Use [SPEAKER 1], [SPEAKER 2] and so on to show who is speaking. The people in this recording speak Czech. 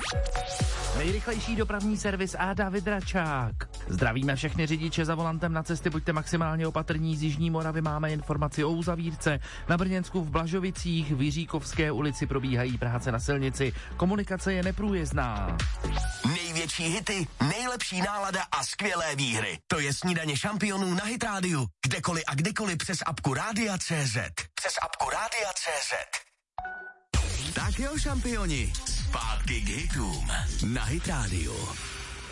[SPEAKER 1] Nejrychlejší dopravní servis a David Račák. Zdravíme všechny řidiče za volantem na cesty, buďte maximálně opatrní. Z Jižní Moravy máme informaci o uzavírce. Na Brněnsku v Blažovicích v Jiříkovské ulici probíhají práce na silnici. Komunikace je neprůjezdná.
[SPEAKER 2] Největší hity, nejlepší nálada a skvělé výhry. To je Snídaně šampionů na Hit Radio. Kdekoliv a kdykoliv přes apku Rádia.cz. Tak jo, šampioni, zpátky k hitům na Hit Radio.